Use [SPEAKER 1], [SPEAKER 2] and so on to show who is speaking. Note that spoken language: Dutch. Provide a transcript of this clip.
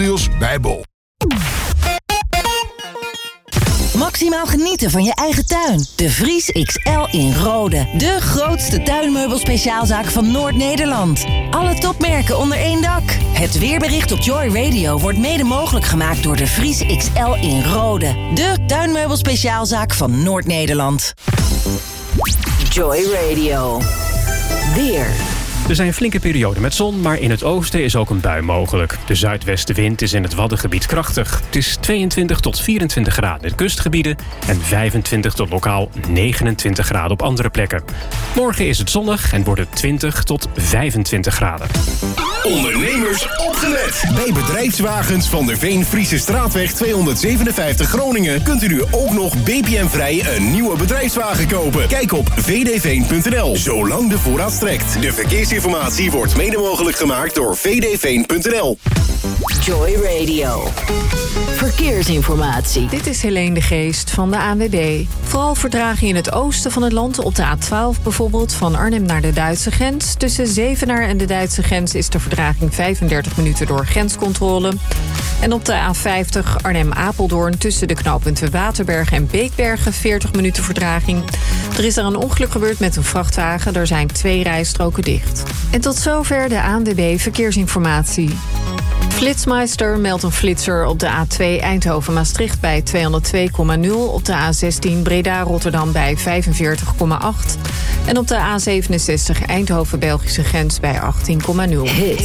[SPEAKER 1] Niels bij Bol.
[SPEAKER 2] Maximaal genieten van je eigen tuin. De Vries XL in Rode. De grootste tuinmeubelspeciaalzaak van Noord-Nederland. Alle topmerken onder één dak. Het weerbericht op Joy Radio wordt mede mogelijk gemaakt door de Vries XL in Rode. De tuinmeubelspeciaalzaak van Noord-Nederland. Joy Radio. Weer.
[SPEAKER 3] Er zijn flinke perioden met zon, maar in het oosten is ook een bui mogelijk. De zuidwestenwind is in het Waddengebied krachtig. Het is 22 tot 24 graden in de kustgebieden en 25 tot lokaal 29 graden op andere plekken. Morgen is het zonnig en wordt het 20 tot 25 graden.
[SPEAKER 4] Ondernemers opgelet! Bij Bedrijfswagens van der Veen-Friese Straatweg 257 Groningen kunt u nu ook nog BPM-vrij een nieuwe bedrijfswagen kopen. Kijk op vdveen.nl, zolang de voorraad strekt. De verkeersinformatie wordt mede mogelijk gemaakt door vdveen.nl.
[SPEAKER 2] Joy Radio. Verkeersinformatie.
[SPEAKER 5] Dit is Helene de Geest van de ANWB. Vooral vertraging in het oosten van het land, op de A12 bijvoorbeeld, van Arnhem naar de Duitse grens. Tussen Zevenaar en de Duitse grens is de vertraging 35 minuten door grenscontrole. En op de A50 Arnhem-Apeldoorn tussen de knooppunten Waterberg en Beekbergen 40 minuten vertraging. Er is daar een ongeluk gebeurd met een vrachtwagen. Er zijn 2 rijstroken dicht. En tot zover de ANWB Verkeersinformatie. Flitsmeister meldt een flitser op de A2 Eindhoven-Maastricht bij 202,0... op de A16 Breda-Rotterdam bij 45,8... en op de A67 Eindhoven-Belgische grens bij 18,0.